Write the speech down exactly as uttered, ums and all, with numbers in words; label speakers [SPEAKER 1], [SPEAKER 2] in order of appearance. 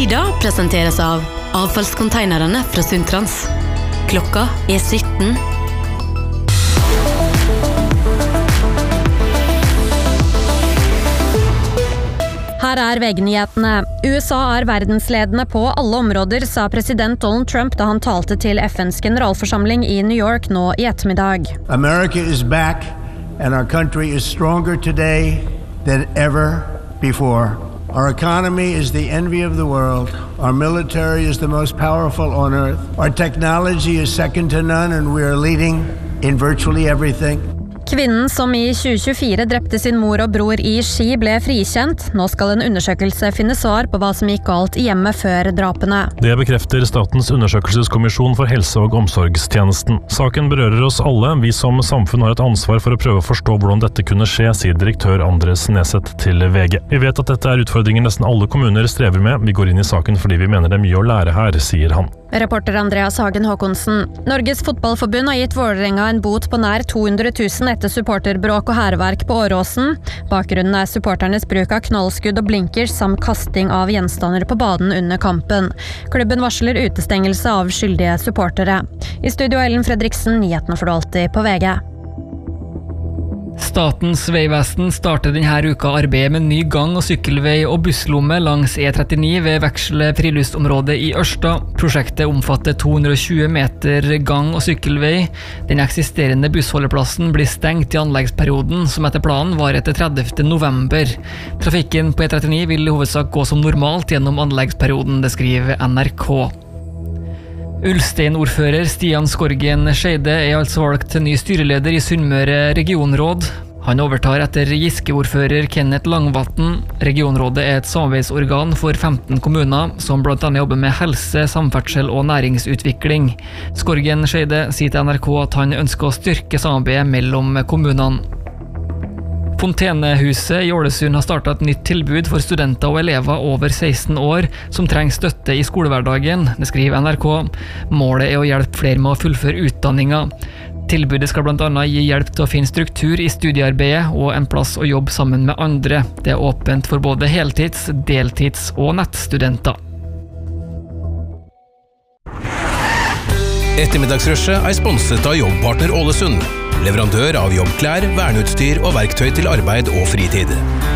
[SPEAKER 1] Nyda presenteres av avfallskonteinerne fra Sundtrans. Klokka er sytten.
[SPEAKER 2] Her er V G-nyhetene. U S A er verdensledende på alle områder, sa president Donald Trump da han talte til F N's generalforsamling i New York nå i ettermiddag.
[SPEAKER 3] America is back, and our country is stronger today than ever before. Our economy is the envy of the world. Our military is the most powerful on earth. Our technology is second to none, and we are leading in virtually everything.
[SPEAKER 2] Kvinnen som i tjue tjuefire drepte sin mor og bror i Ski ble frikjent. Nå skal en undersøkelse finne svar på hva som gikk galt i hjemmet før drapene.
[SPEAKER 4] Det bekrefter Statens undersøkelseskommisjon for helse- og omsorgstjenesten. Saken berører oss alle. Vi som samfunn har et ansvar for å prøve å forstå hvordan dette kunne skje, sier direktør Andres Neset til V G. Vi vet at dette er utfordringer nesten alle kommuner strever med. Vi går inn i saken fordi vi mener det er mye å lære her, sier han.
[SPEAKER 2] Reporter Andreas Hagen Håkonsen. Norges fotballforbund har gitt Vålerenga en bot på nær to hundre tusen etter supporterbråk og hærverk på Åråsen. Bakgrunnen er supporternes bruk av knallskudd og blinkers samt kasting av gjenstander på banen under kampen. Klubben varsler utestengelse av skyldige supportere. I studio Ellen Fredriksen, nyhetene får du alltid på V G.
[SPEAKER 5] Statens vegvesen starter denne uka arbeidet med ny gang- og sykkelvei og busslomme langs E trettini ved Veksle friluftsområdet i Ørsta. Prosjektet omfatter to hundre og tjue meter gang- og sykkelvei. Den eksisterende bussholdeplassen blir stengt i anleggsperioden, som etter planen var etter tredivte november. Trafikken på E trettini vil i hovedsak gå som normalt gjennom anleggsperioden, det skriver N R K. Ulstein-ordfører Stian Skorgen Skeide er altså valgt til ny styreleder i Sunnmøre regionråd. Han overtar etter Giske-ordfører Kenneth Langvatn. Regionrådet er et samarbeidsorgan for femten kommuner, som blant annet jobber med helse, samferdsel og næringsutvikling. Skorgen Skeide sier til N R K at han ønsker å styrke samarbeidet mellom kommunene. Fontenehuset i Ålesund har startet et nytt tilbud for studenter og elever over seksten år som trenger støtte i skolehverdagen, det skriver N R K. Målet er å hjelpe flere med å fullføre utdanninga. Tilbudet skal blant annet gi hjelp til å finne struktur i studiearbeidet og en plass å jobbe sammen med andre. Det er åpent for både heltids-, deltids- og nettstudenter.
[SPEAKER 6] Ettermiddagsrushet er sponset av Jobbpartner Ålesund. Leverandør av jobbklær, verneutstyr og verktøy til arbeid og fritid.